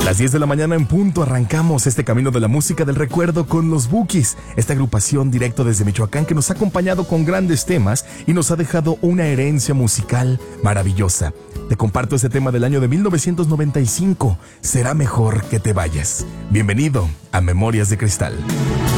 Las 10 de la mañana en punto arrancamos este camino de la música del recuerdo con los Bukis, esta agrupación directo desde Michoacán que nos ha acompañado con grandes temas y nos ha dejado una herencia musical maravillosa. Te comparto este tema del año de 1995, Será mejor que te vayas. Bienvenido a Memorias de Cristal.